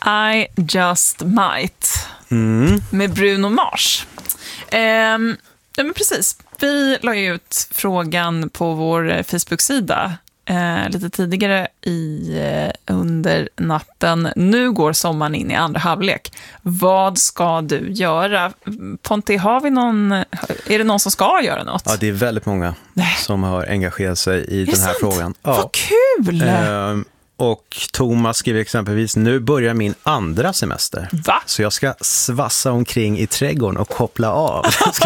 I Just Might med Bruno Mars. Ja, men precis. Vi la ju ut frågan på vår Facebook-sida lite tidigare under natten. Nu går sommaren in i andra halvlek. Vad ska du göra? Ponti, är det någon som ska göra något? Ja, det är väldigt många som har engagerat sig i den här frågan. Ja. Vad kul! Och Thomas skriver exempelvis, nu börjar min andra semester. Va? Så jag ska svassa omkring i trädgården och koppla av.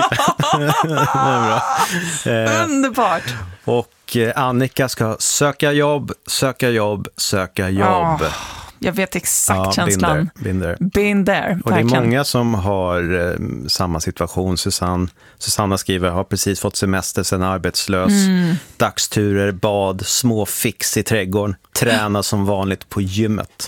Underbart! Och Annika ska söka jobb. Jag vet exakt känslan. Been there. Och det är verkligen. många som har samma situation. Susanna skriver, har precis fått semester sen arbetslös. Dagsturer, bad, små fix i trädgården. Träna som vanligt på gymmet.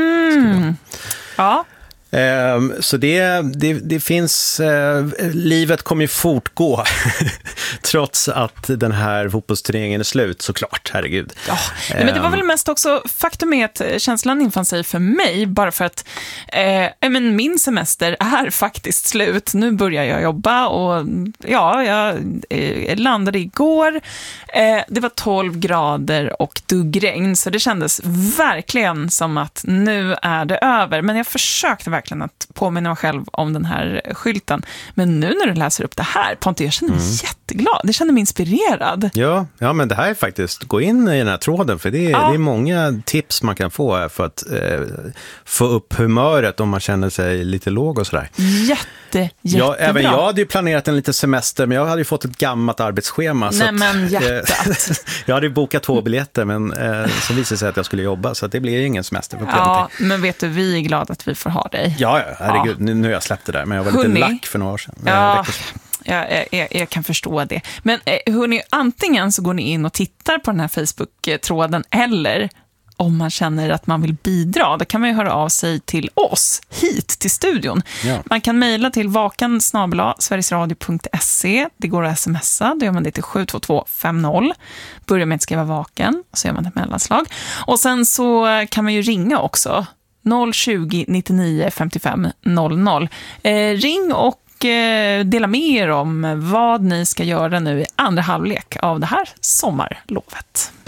Ja. Så det finns, livet kommer ju fortgå trots att den här fotbollsturneringen är slut, såklart, herregud. Ja, men det var väl mest också, faktum är att känslan infann sig för mig bara för att men min semester är faktiskt slut. Nu börjar jag jobba och ja, jag landade igår. Det var 12 grader och duggregn, så det kändes verkligen som att nu är det över. Men jag försökte verkligen att påminna mig själv om den här skylten. Men nu när du läser upp det här, Ponte, jag känner mig jätteglad. Det känner mig inspirerad. Ja, men det här är faktiskt, gå in i den här tråden, för det är många tips man kan få här för att få upp humöret om man känner sig lite låg och sådär. Jättebra. Även jag hade ju planerat en liten semester, men jag hade ju fått ett gammalt arbetsschema. Nej, men hjärtat. Jag hade ju bokat 2 biljetter, men så visade sig att jag skulle jobba, så att det blir ingen semester för Ponte. Ja, men vet du, vi är glada att vi får ha dig. Ja, herregud, nu har jag släppt det där, men jag var lite lack för några år sedan. Jag kan förstå det. Men hörni, antingen så går ni in och tittar på den här Facebook-tråden, eller om man känner att man vill bidra, då kan man ju höra av sig till oss, hit till studion. Ja. Man kan mejla till vakan@sverigesradio.se. Det går att smsa, då gör man det till 72250. Börjar med att skriva vaken, och så gör man ett mellanslag. Och sen så kan man ju ringa också, 020 99 55 00. Ring och dela med er om vad ni ska göra nu i andra halvlek av det här sommarlovet.